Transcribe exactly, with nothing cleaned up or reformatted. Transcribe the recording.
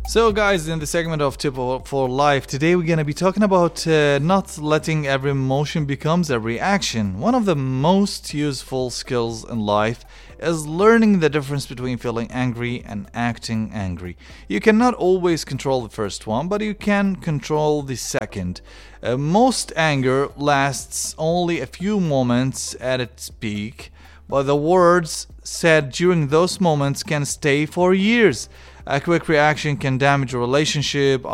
So, guys, in the segment of Tip for Life, today we're going to be talking about uh, not letting every emotion becomes a reaction. One of the most useful skills in life is learning the difference between feeling angry and acting angry. You cannot always control the first one, but you can control the second. Uh, most anger lasts only a few moments at its peak, but the words said during those moments can stay for years. A quick reaction can damage a relationship,